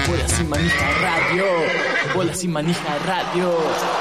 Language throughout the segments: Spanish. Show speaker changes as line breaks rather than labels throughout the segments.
Bola sin manija radio. Bola sin manija radio.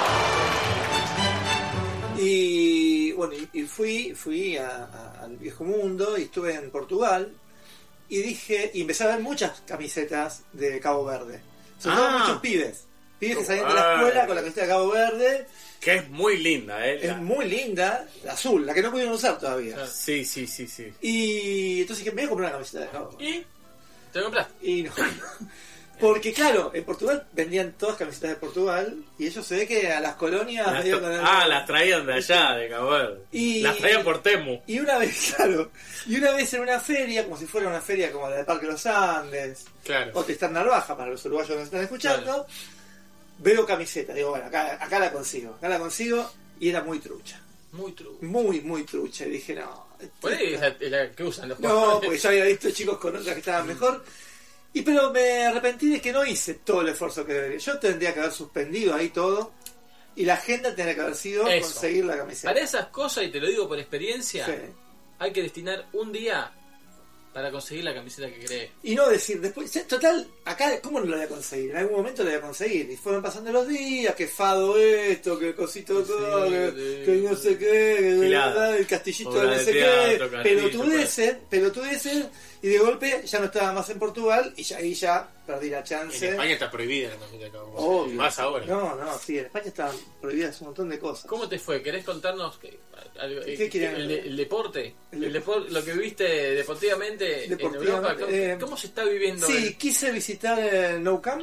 Y bueno, y fui al viejo mundo y estuve en Portugal y empecé a ver muchas camisetas de Cabo Verde. Sobre todo muchos pibes que salían de la escuela con la camiseta de Cabo Verde.
Que es muy linda,
Es muy linda, la azul, la que no pudieron usar todavía.
Sí.
Y entonces dije, me voy a comprar una camiseta de Cabo Verde.
¿Y? ¿Te compraste?
Y no. Porque claro, en Portugal vendían todas camisetas de Portugal y ellos se ve que a las colonias...
las traían de allá, de Cabo Verde. Las traían por Temu.
Y una vez en una feria, como si fuera una feria como la del Parque Los Andes, o Tristán Narvaja, para los uruguayos que nos están escuchando, veo camiseta, digo, bueno, acá la consigo, y era muy trucha. Muy trucha, y dije, no.
Por ahí es la que usan los
No,
jugadores.
porque yo había visto chicos con otras que estaban mejor. Pero me arrepentí de que no hice todo el esfuerzo que debería. Yo tendría que haber suspendido ahí todo. Y la agenda tendría que haber sido conseguir la camiseta.
Para esas cosas, y te lo digo por experiencia,
Sí.
hay que destinar un día para conseguir la camiseta que querés.
Y no decir después, total, acá, ¿cómo no lo voy a conseguir? En algún momento lo voy a conseguir. Y fueron pasando los días, que fado esto, que cosito todo, que no sé qué, el castillito de no sé qué, pelotudeces, y de golpe ya no estaba más en Portugal, y ahí ya perdí la chance.
En España está prohibida la camiseta de Cabo Verde.
Obvio.
Más ahora.
No, sí, en España estaban prohibidas un montón de cosas.
¿Cómo te fue? ¿Querés contarnos
¿Qué quieren?
el deporte? Lo que viviste deportivamente en Europa. ¿Cómo se está viviendo?
Sí, quise visitar el Nou Camp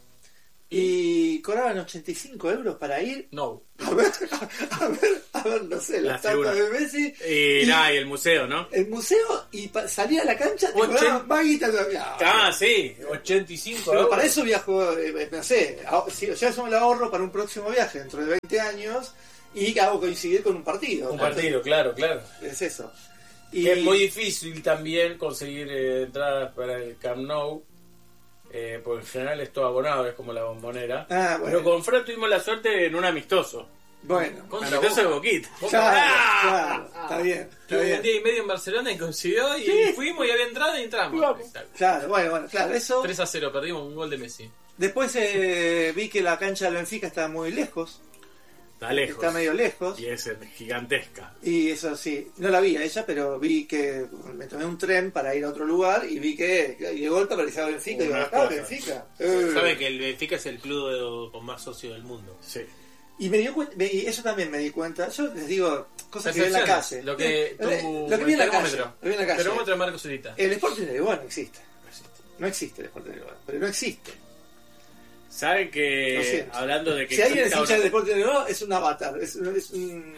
y cobraban 85 euros para ir.
No.
A ver, no sé, la estatua de Messi.
Y el museo, ¿no?
El museo, y salía a la cancha, te cobraban más guita todavía.
Sí,
85
Pero para eso viajo, no sé, ya eso me lo ahorro para un próximo viaje dentro de 20 años y hago coincidir con un partido.
Un partido, claro.
Es eso.
Y es muy difícil también conseguir entradas para el Camp Nou. Porque en general es todo abonado, es como la Bombonera.
Bueno.
Pero con Fred tuvimos la suerte en un amistoso.
Bueno,
amistoso de Boquita.
claro, está bien.
Estuve un día y medio en Barcelona y coincidió y fuimos y había entrada y entramos.
Claro, bueno, eso.
3-0, perdimos un gol de Messi.
Después vi que la cancha del Benfica está muy lejos.
Está lejos.
Está medio lejos.
Y es gigantesca.
Y eso sí, no la vi a ella, pero vi que me tomé un tren para ir a otro lugar y vi que de golpe aparecía Benfica y digo, acá Benfica.
Sabe que el Benfica es el club con más socios del mundo.
Sí.
Y me dio cuenta, y eso también me di cuenta. Yo les digo cosas que veo en la calle.
Lo que
vi en la calle.
Termómetro de Marcos Zurita.
El Sporting de Lisboa no existe. No existe el Sporting de Lisboa, pero no existe.
¿Saben que hablando de que
si alguien es hincha del Sporting de Lisboa es un avatar, es un...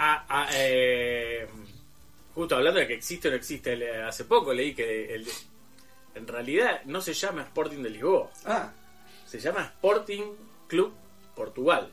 justo hablando de que existe o no existe, hace poco leí que en realidad no se llama Sporting de Lisboa, se llama Sporting Club Portugal.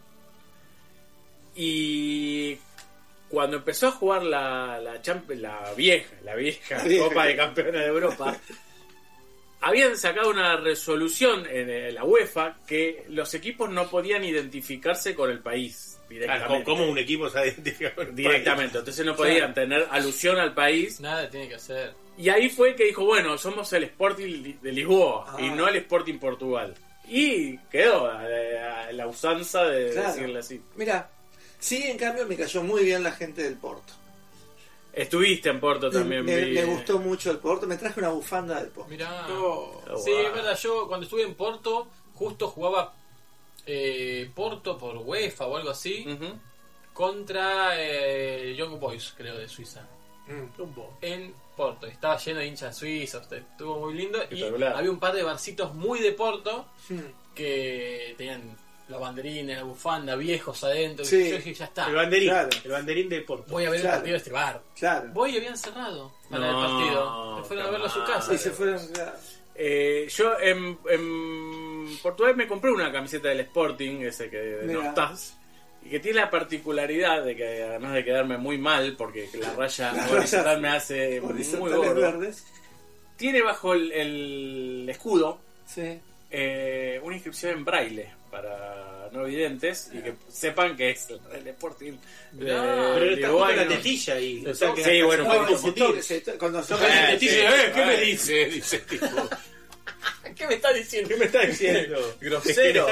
Y cuando empezó a jugar la vieja Copa de Campeones de Europa, habían sacado una resolución en la UEFA que los equipos no podían identificarse con el país directamente.
Claro, ¿cómo un equipo se identifica con el
directamente?
país?
Entonces no podían tener alusión al país.
Nada tiene que hacer.
Y ahí fue que dijo, bueno, somos el Sporting de Lisboa y no el Sporting Portugal. Y quedó la usanza de decirle así.
Mira, sí, en cambio me cayó muy bien la gente del Porto.
Estuviste en Porto también.
Me gustó mucho el Porto. Me traje una bufanda del Porto.
Mirá.
Sí,
es verdad. Yo cuando estuve en Porto, justo jugaba Porto por UEFA o algo así, contra Young Boys, creo, de Suiza. En Porto. Estaba lleno de hinchas suizos. Estuvo muy lindo. Y había un par de barcitos muy de Porto que tenían los banderines, la bufanda, viejos adentro.
Sí.
Yo dije, ya está.
El banderín,
Claro.
el banderín de Porto.
Voy a ver el partido de este bar.
Claro.
Voy y habían cerrado para el partido. Se fueron a verlo a su casa.
Y se fueron...
Yo en Portugal me compré una camiseta del Sporting, ese que de no estás, y que tiene la particularidad de que además de quedarme muy mal, porque la raya horizontal me hace muy gordo,
verdes.
Tiene bajo el escudo
Sí.
una inscripción en braille para no videntes y que sepan que es el Sporting.
Pero está justo la tetilla ahí. O sea, que
sí, bueno,
Cuando
¿qué me dice? Dice el tipo.
¿Qué me está diciendo?
¿Qué me está diciendo?
Grosero.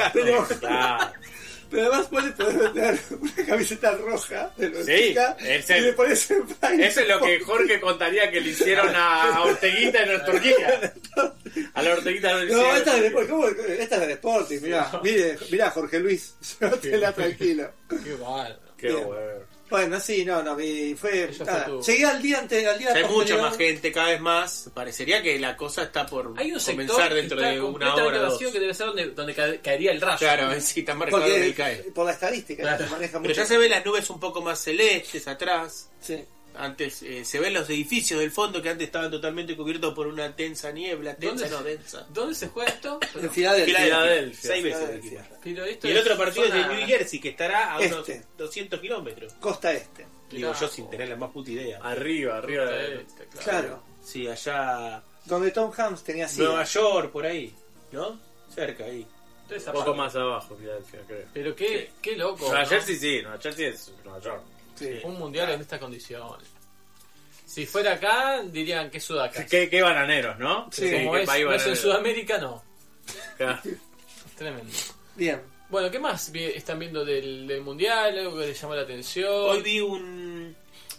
Pero además podés meter una camiseta roja de los
Sí,
chicas y le pones en Prime.
Eso es lo que Jorge contaría que le hicieron a Orteguita en Turquía. A la Orteguita no le
No,
hicieron.
esta es de Sporting, mirá Jorge Luis, llévatela tranquilo.
Qué bárbaro.
Qué bueno.
Bueno, sí, fue
Eso
nada.
fue tu-
Llegué al día
Hay mucha
posterior.
más gente, cada vez más. Parecería que la cosa está por
Hay un sector
comenzar
que
dentro
está
de una
completamente
hora o dos.
vacío que debe ser donde caería el rayo.
Claro, sí, está marcado donde
Porque
cae.
por la estadística
Claro.
se maneja
Pero
mucho.
ya se ven las nubes un poco más celestes atrás.
Sí.
Antes se ven los edificios del fondo que antes estaban totalmente cubiertos por una densa niebla.
¿Dónde-
Densa.
¿Dónde se juega esto?
En Filadelfia.
Filadelfia.
6 veces.
Filadelfia.
Pero esto
Y el otro partido es de
zona-
New Jersey, que estará a unos
Este.
200 kilómetros.
Costa Este.
Digo yo sin tener la más puta idea.
Arriba
Claro.
Sí, allá.
Donde Tom Hanks tenía
Nueva
sida.
York, por ahí. ¿No? Cerca ahí.
Toda esa
Un poco
parte.
más abajo, Filadelfia, creo.
Pero qué loco.
Nueva
¿no?
Jersey sí, Nueva Jersey es Nueva York.
Sí.
Un mundial en estas condiciones. Si fuera acá, dirían que es Sudaca.
Qué bananeros, ¿no?
Sí,
Como
qué
es,
país
no es en
bananero.
Sudamérica, no.
Claro.
Tremendo.
Bien.
Bueno, ¿qué más están viendo del mundial? ¿Algo que les llamó la atención?
Hoy vi un.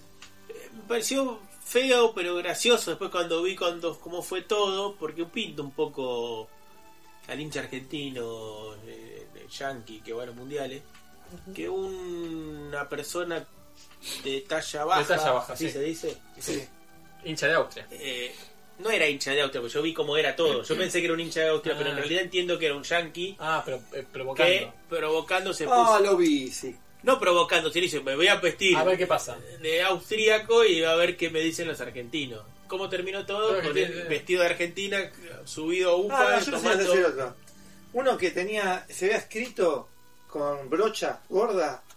Me pareció feo, pero gracioso. Después, cuando vi cómo fue todo, porque pinta un poco al hincha argentino, de yankee que va a los mundiales, que una persona de talla baja, ¿así
sí.
se dice?
Sí.
Hincha de Austria.
No era hincha de Austria, porque yo vi cómo era todo. Yo pensé que era un hincha de Austria, pero en realidad entiendo que era un yankee
Ah, pero provocando.
que provocando se
Ah,
puso.
lo vi, sí.
No provocando, se dice, me voy a vestir
A ver qué pasa.
de austríaco y a ver qué me dicen los argentinos. ¿Cómo terminó todo?
Pero
Con
que
el
tiene-
vestido de Argentina, subido a UPA,
Ah, yo pensé que
tomando...
decir otro. Uno que se había escrito con brocha gorda